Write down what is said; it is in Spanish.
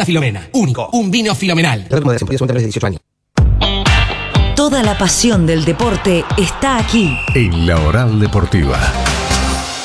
Fruta Filomena. Único. Un vino Filomenal. Moderación, podría ser de 18 años. Toda la pasión del deporte está aquí. En La Oral Deportiva.